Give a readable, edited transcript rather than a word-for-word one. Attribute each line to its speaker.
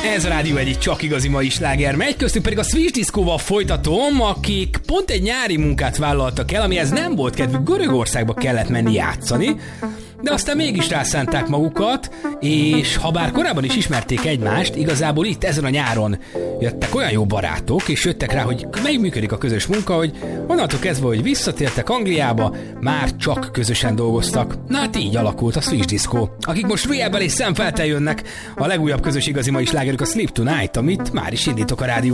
Speaker 1: Ez a rádió egyik csak igazi mai sláger megy, köztük pedig a Switch Disco-val folytatom, akik pont egy nyári munkát vállaltak el, amihez nem volt kedvük, Görögországba kellett menni játszani, de aztán mégis rászánták magukat, és ha bár korábban is ismerték egymást, igazából itt ezen a nyáron jöttek olyan jó barátok, és jöttek rá, hogy működik a közös munka, hogy onnantól kezdve, hogy visszatértek Angliába, már csak közösen dolgoztak. Na hát így alakult a Switch Disco, akik most Real és szemfeltel jönnek. A legújabb közös igazi mai slágerük a Sleep Tonight, amit már is indítok a rádió.